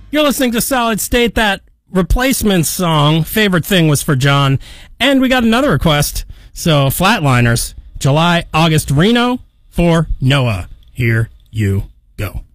You're listening to Solid State. That Replacements song, Favorite Thing, was for John. And we got another request. So, Flatliners, July, August, Reno for Noah. Here you go.